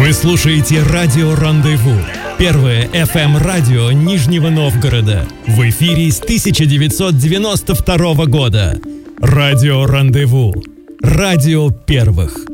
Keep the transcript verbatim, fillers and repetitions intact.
Вы слушаете радио «Рандеву», первое эф эм-радио Нижнего Новгорода. В эфире с тысяча девятьсот девяносто второго года. Радио «Рандеву». Радио первых.